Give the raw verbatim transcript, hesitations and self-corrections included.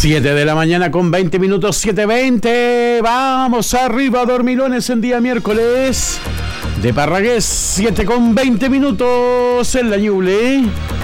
siete de la mañana con veinte minutos, siete veinte. Vamos arriba, dormilones, en día miércoles de Parragués, siete con veinte minutos en la Ñuble.